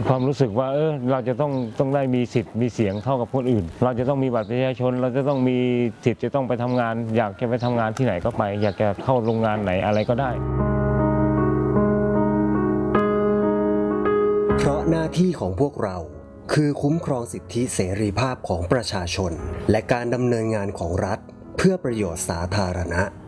ความรู้สึกว่าเราจะต้องได้มีสิทธิ์มีเสียงเท่ากับคนอื่นเราจะต้องมีบัตรประชาชนเราจะต้องมีสิทธิ์จะต้องไปทำงานอยากจะไปทำงานที่ไหนก็ไปอยากจะเข้าโรงงานไหนอะไรก็ได้เพราะหน้าที่ของพวกเราคือคุ้มครองสิทธิเสรีภาพของประชาชนและการดำเนินงานของรัฐเพื่อประโยชน์สาธารณะ